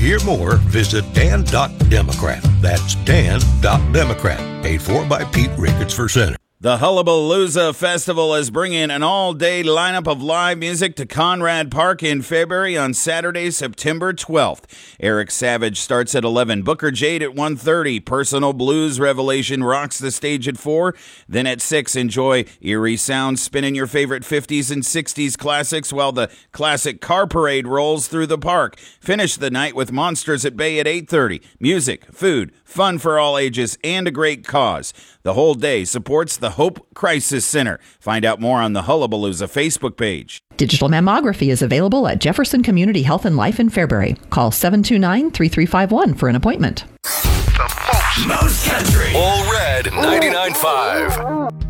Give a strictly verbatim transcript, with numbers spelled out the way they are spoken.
hear more, visit dan dot democrat. That's dan dot democrat. Paid for by Pete Ricketts for Senate. The Hullabalooza Festival is bringing an all-day lineup of live music to Conrad Park in Fairbury on Saturday, September twelfth. Eric Savage starts at eleven, Booker Jade at one thirty, Personal Blues Revelation rocks the stage at four. Then at six, enjoy eerie sounds spinning your favorite fifties and sixties classics while the classic Car Parade rolls through the park. Finish the night with Monsters at Bay at eight thirty. Music, food, fun for all ages, and a great cause. The whole day supports the Hope Crisis Center. Find out more on the Hullabalooza Facebook page. Digital mammography is available at Jefferson Community Health and Life in Fairbury. Call seven two nine, three three five one for an appointment. The most country. All Red ninety-nine point five.